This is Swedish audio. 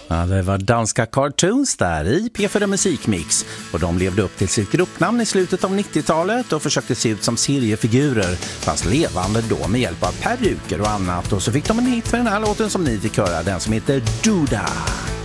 Ja, det var danska Cartoons där i P4 Musikmix och de levde upp till sitt gruppnamn i slutet av 90-talet och försökte se ut som seriefigurer fast levande då med hjälp av peruker och annat, och så fick de en hit för den här låten som ni fick höra, den som heter Duda.